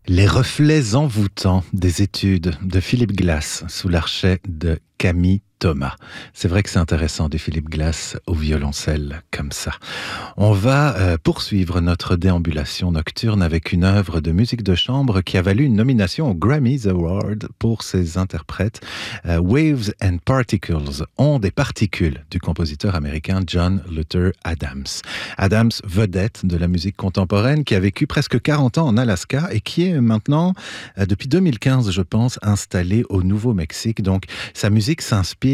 Les reflets envoûtants des études de Philip Glass sous l'archet de Camille Thomas. C'est vrai que c'est intéressant du Philip Glass au violoncelle comme ça. On va poursuivre notre déambulation nocturne avec une œuvre de musique de chambre qui a valu une nomination aux Grammys Award pour ses interprètes. Waves and Particles, ondes et particules, du compositeur américain John Luther Adams. Adams, vedette de la musique contemporaine, qui a vécu presque 40 ans en Alaska et qui est maintenant, depuis 2015 je pense, installé au Nouveau-Mexique. Donc sa musique s'inspire